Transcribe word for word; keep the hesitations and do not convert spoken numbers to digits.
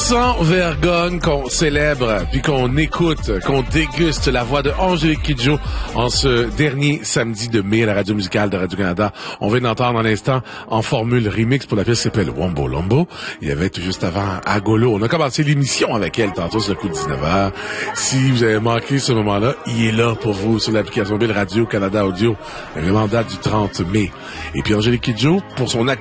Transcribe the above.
sans vergogne qu'on célèbre, puis qu'on écoute, qu'on déguste la voix de Angélique Kidjo en ce dernier samedi de mai à la radio musicale de Radio-Canada. On vient d'entendre un instant en formule remix pour la pièce qui s'appelle Wombo Lombo. Il y avait tout juste avant Agolo. On a commencé l'émission avec elle tantôt sur le coup de dix-neuf heures. Si vous avez manqué ce moment-là, il est là pour vous sur l'application mobile Radio-Canada Audio. L'événement date du trente mai. Et puis Angélique Kidjo, pour son acte